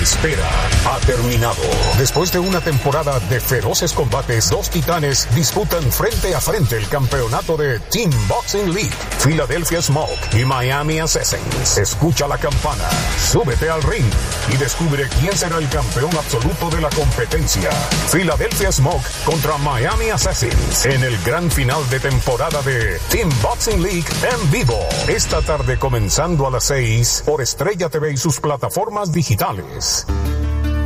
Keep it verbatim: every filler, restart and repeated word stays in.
espera ha terminado. Después de una temporada de feroces combates, dos titanes disputan frente a frente el campeonato de Team Boxing League. Philadelphia Smoke y Miami Assassins. Escucha la campana, súbete al ring y descubre quién será el campeón absoluto de la competencia. Philadelphia Smoke contra Miami Assassins en el gran final de temporada de Team Boxing League en vivo. Esta tarde comenzando a las seis por Estrella T V y sus plataformas digitales.